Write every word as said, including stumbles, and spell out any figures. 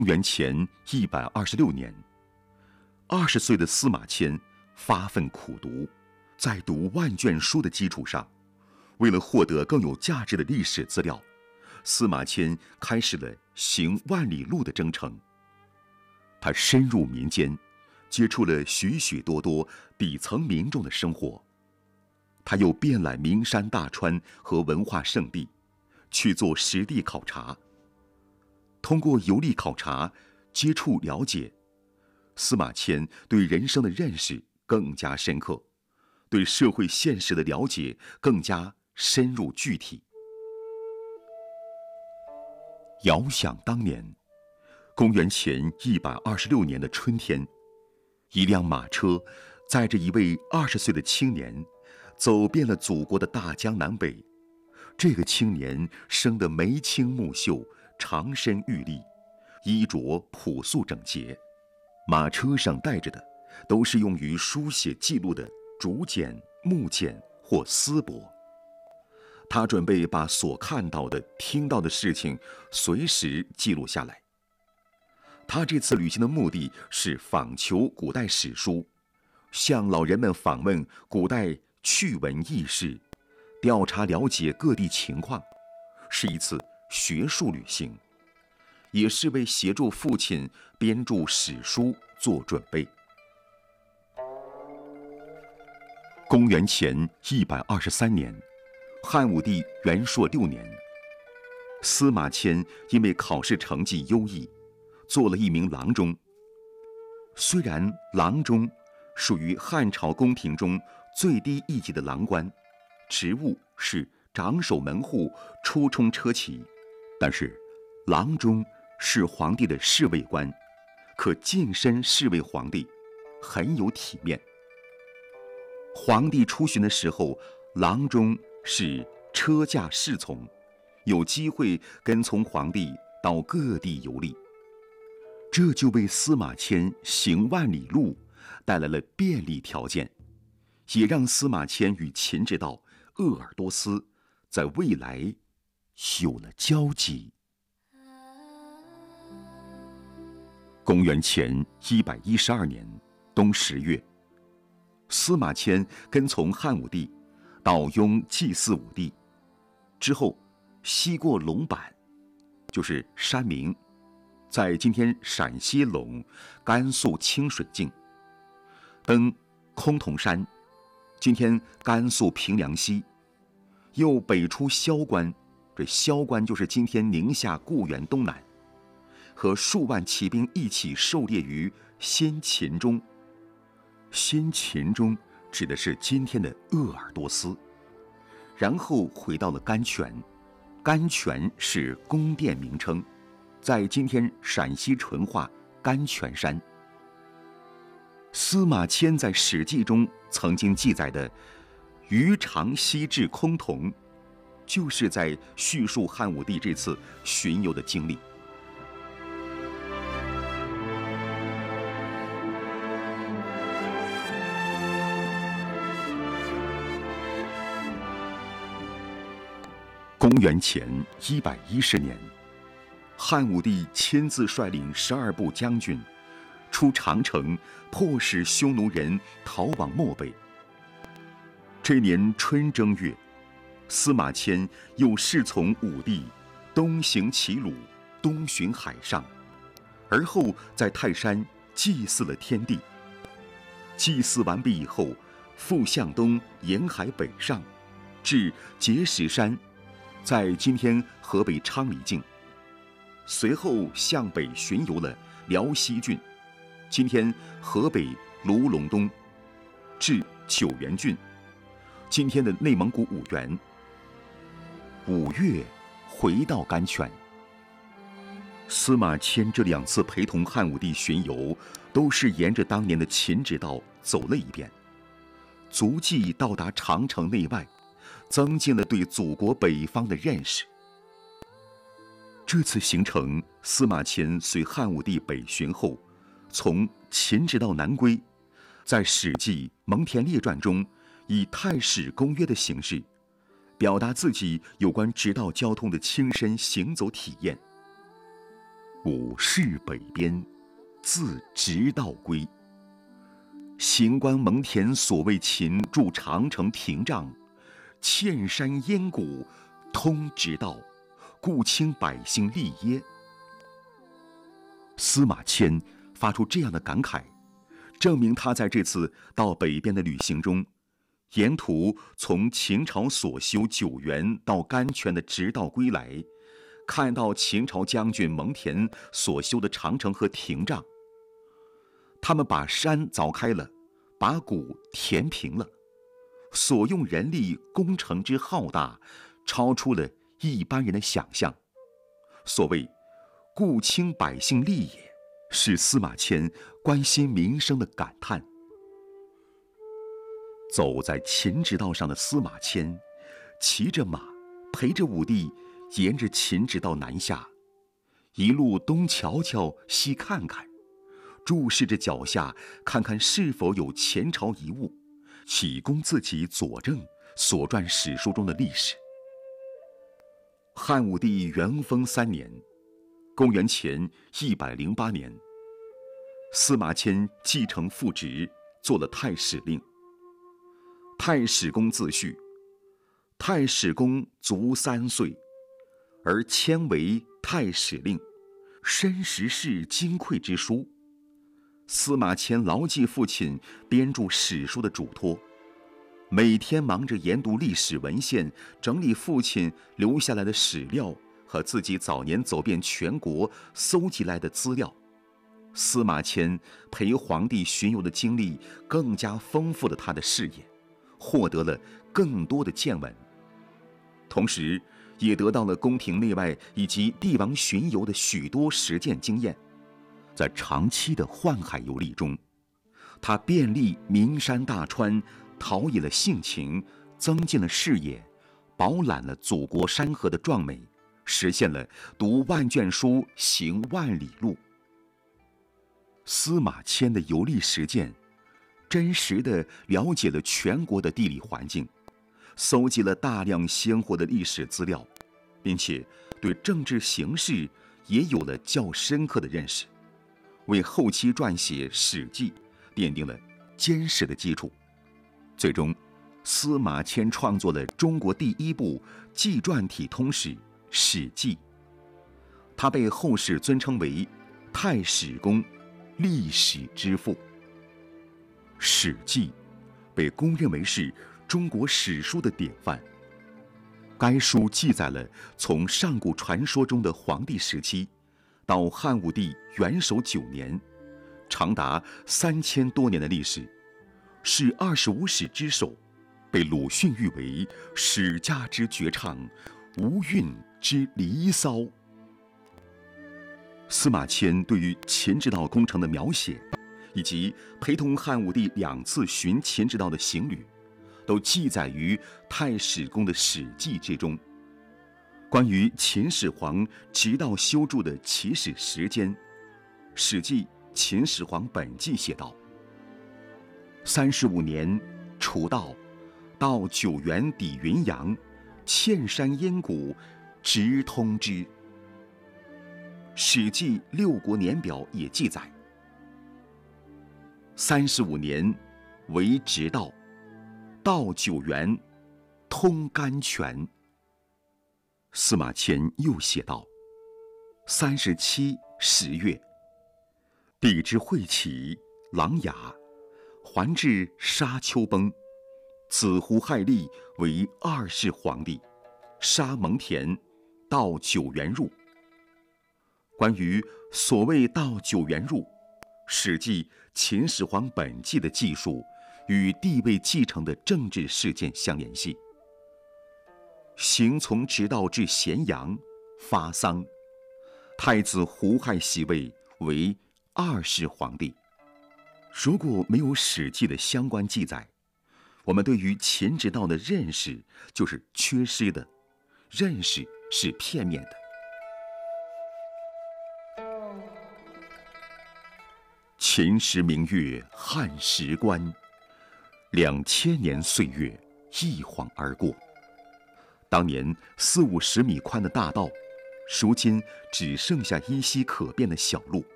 公元前一百二十六年，二十岁的司马迁发奋苦读，在读万卷书的基础上，为了获得更有价值的历史资料，司马迁开始了行万里路的征程。他深入民间，接触了许许多多底层民众的生活。他又遍览名山大川和文化胜地，去做实地考察。通过游历考察、接触了解，司马迁对人生的认识更加深刻，对社会现实的了解更加深入具体。遥想当年，公元前一百二十六年的春天，一辆马车载着一位二十岁的青年，走遍了祖国的大江南北。这个青年生得眉清目秀，长身玉立，衣着朴素整洁。马车上带着的都是用于书写记录的竹简、木简或丝帛。他准备把所看到的、听到的事情随时记录下来。他这次旅行的目的是访求古代史书，向老人们访问古代趣闻轶事，调查了解各地情况，是一次学术旅行，也是为协助父亲编著史书做准备。公元前一百二十三年，汉武帝元朔六年，司马迁因为考试成绩优异，做了一名郎中。虽然郎中属于汉朝宫廷中最低一级的郎官，职务是长守门户、出充车骑，但是郎中是皇帝的侍卫官，可近身侍卫皇帝，很有体面。皇帝出巡的时候，郎中是车驾侍从，有机会跟从皇帝到各地游历，这就为司马迁行万里路带来了便利条件，也让司马迁与秦之道鄂尔多斯在未来有了交集。公元前一百一十二年冬十月，司马迁跟从汉武帝到雍祭祀武帝，之后西过陇板，就是山明，在今天陕西陇、甘肃清水境，登崆峒山，今天甘肃平凉西，又北出萧关，这萧关就是今天宁夏固原东南，和数万骑兵一起狩猎于先秦中。先秦中指的是今天的鄂尔多斯，然后回到了甘泉。甘泉是宫殿名称，在今天陕西淳化甘泉山。司马迁在《史记》中曾经记载的余长西至崆峒，就是在叙述汉武帝这次巡游的经历。公元前一百一十年，汉武帝亲自率领十二部将军出长城，迫使匈奴人逃往漠北。这年春正月，司马迁又侍从武帝东行齐鲁，东巡海上，而后在泰山祭祀了天地。祭祀完毕以后，复向东沿海北上，至碣石山，在今天河北昌黎境。随后向北巡游了辽西郡，今天河北卢龙东，至九原郡，今天的内蒙古五原。五月回到甘泉。司马迁这两次陪同汉武帝巡游，都是沿着当年的秦直道走了一遍，足迹到达长城内外，增进了对祖国北方的认识。这次行程，司马迁随汉武帝北巡后，从秦直到南归，在《史记·蒙恬列传》中以太史公约的形式，表达自己有关直道交通的亲身行走体验。 吾视北边，自直道归。行关蒙恬所谓秦筑长城屏障，堑山燕谷通直道，故卿百姓利耶。司马迁发出这样的感慨，证明他在这次到北边的旅行中，沿途从秦朝所修九原到甘泉的直道归来，看到秦朝将军蒙恬所修的长城和亭障。他们把山凿开了，把谷填平了，所用人力工程之浩大，超出了一般人的想象。所谓故卿百姓利也，是司马迁关心民生的感叹。走在秦直道上的司马迁，骑着马，陪着武帝，沿着秦直道南下，一路东瞧瞧西看看，注视着脚下，看看是否有前朝遗物，以供自己佐证所传史书中的历史。汉武帝元丰三年，公元前一百零八年，司马迁继承父职，做了太史令。太史公自叙，太史公卒三岁，而迁为太史令，深识世金匮之书。司马迁牢记父亲编著史书的嘱托，每天忙着研读历史文献，整理父亲留下来的史料和自己早年走遍全国搜集来的资料。司马迁陪皇帝巡游的经历更加丰富了他的视野，获得了更多的见闻，同时也得到了宫廷内外以及帝王巡游的许多实践经验。在长期的宦海游历中，他遍历名山大川，陶冶了性情，增进了视野，饱览了祖国山河的壮美，实现了读万卷书，行万里路。司马迁的游历实践，真实地了解了全国的地理环境，搜集了大量鲜活的历史资料，并且对政治形势也有了较深刻的认识，为后期撰写《史记》奠定了坚实的基础。最终，司马迁创作了中国第一部纪传体通史《史记》，他被后世尊称为太史公，历史之父。《史记》被公认为是中国史书的典范。该书记载了从上古传说中的黄帝时期到汉武帝元首九年，长达三千多年的历史，是二十五史之首，被鲁迅誉为史家之绝唱，无韵之离骚。司马迁对于秦直道工程的描写，以及陪同汉武帝两次巡秦直道的行旅，都记载于太史公的《史记》之中。关于秦始皇直道修筑的起始时间，《史记·秦始皇本纪》写道：三十五年，除道，到九原抵云阳，堑山燕谷，直通之。《史记·六国年表》也记载：三十五年，为直道，到九原，通甘泉。司马迁又写道：三十七十月，帝之会起，琅琊，还至沙丘崩，子胡亥立为二世皇帝，杀蒙恬，到九原入。关于所谓到九原入，《史记·秦始皇本纪》的记述与帝位继承的政治事件相联系。行从直道至咸阳，发丧，太子胡亥袭位为二世皇帝。如果没有《史记》的相关记载，我们对于秦直道的认识就是缺失的，认识是片面的。秦时明月汉时关，两千年岁月一晃而过。当年四五十米宽的大道， 如今只剩下依稀可辨的小路。